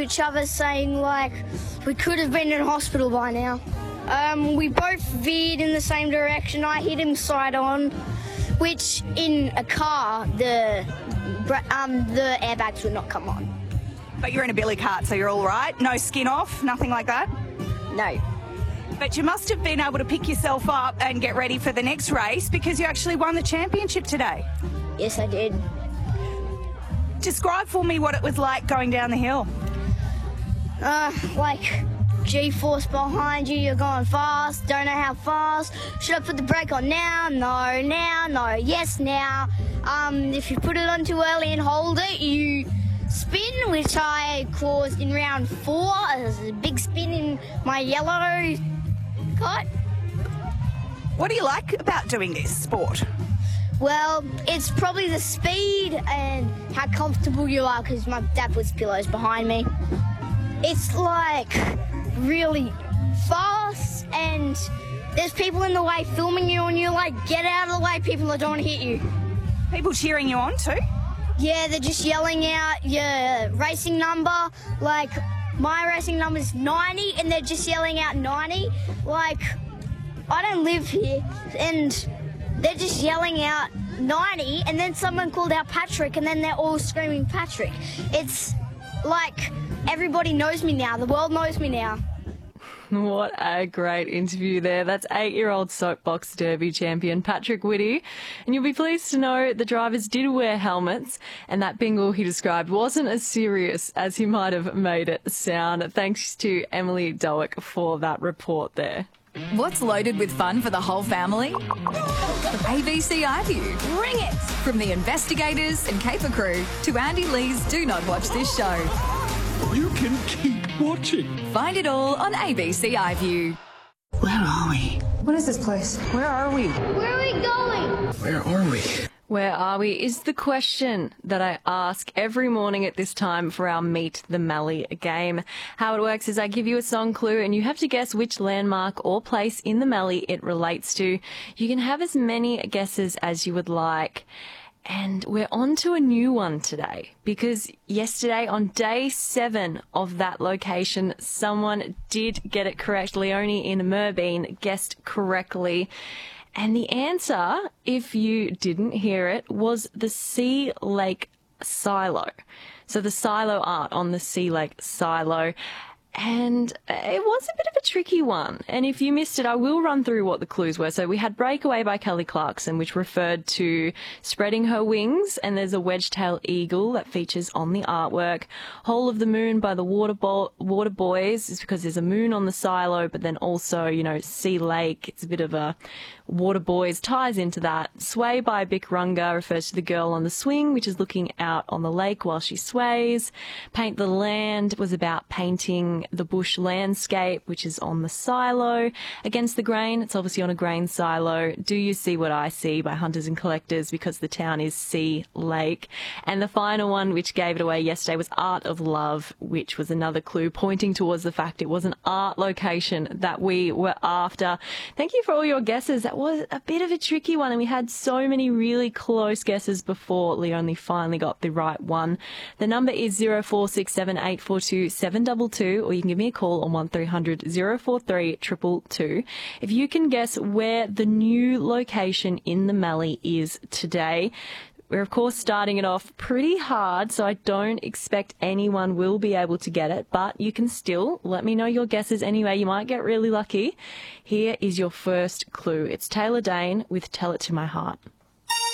each other saying, like, we could have been in hospital by now. We both veered in the same direction. I hit him side on, which in a car, the airbags would not come on. But you're in a billy cart, so you're all right? No skin off? Nothing like that? No. But you must have been able to pick yourself up and get ready for the next race because you actually won the championship today. Yes, I did. Describe for me what it was like going down the hill. Like G-force behind you, you're going fast, don't know how fast. Should I put the brake on now? No, now, no, yes, now. If you put it on too early and hold it, you spin, which I caused in round 4. There's a big spin in my yellow cut. What do you like about doing this sport? Well, it's probably the speed and how comfortable you are because my dad puts pillows behind me. It's like really fast and there's people in the way filming you and you're like, get out of the way, people that don't hit you. People cheering you on too? Yeah, they're just yelling out your racing number. Like, my racing number is 90 and they're just yelling out 90. Like, I don't live here and they're just yelling out 90 and then someone called out Patrick and then they're all screaming Patrick. It's like everybody knows me now. The world knows me now. What a great interview there. That's 8-year-old Soapbox Derby champion Patrick Whitty. And you'll be pleased to know the drivers did wear helmets and that bingle he described wasn't as serious as he might have made it sound. Thanks to Emily Dowick for that report there. What's loaded with fun for the whole family? ABC iView. Bring it! From the investigators and caper crew to Andy Lee's Do Not Watch This Show. You can keep watching. Find it all on ABC iView. Where are we? What is this place? Where are we? Where are we going? Where are we? Where are we is the question that I ask every morning at this time for our Meet the Mallee game. How it works is I give you a song clue and you have to guess which landmark or place in the Mallee it relates to. You can have as many guesses as you would like. And we're on to a new one today because yesterday on day 7 of that location, someone did get it correct. Leonie in Merbeen guessed correctly. And the answer, if you didn't hear it, was the Sea Lake Silo. So the silo art on the Sea Lake Silo. And it was a bit of a tricky one. And if you missed it, I will run through what the clues were. So we had Breakaway by Kelly Clarkson, which referred to spreading her wings. And there's a wedge-tail eagle that features on the artwork. Hole of the Moon by the Water Boys is because there's a moon on the silo, but then also, you know, Sea Lake. It's a bit of a Water Boys ties into that. Sway by Bic Runga refers to the girl on the swing, which is looking out on the lake while she sways. Paint the Land was about painting the bush landscape, which is on the silo. Against the Grain, it's obviously on a grain silo. Do You See What I See by Hunters and Collectors because the town is Sea Lake. And the final one, which gave it away yesterday, was Art of Love, which was another clue pointing towards the fact it was an art location that we were after. Thank you for all your guesses. That was a bit of a tricky one and we had so many really close guesses before Leonie finally got the right one. The number is 0467 842 722 or you can give me a call on 1300 043 222. If you can guess where the new location in the Mallee is today. We're, of course, starting it off pretty hard, so I don't expect anyone will be able to get it, but you can still let me know your guesses anyway. You might get really lucky. Here is your first clue. It's Taylor Dayne with Tell It to My Heart.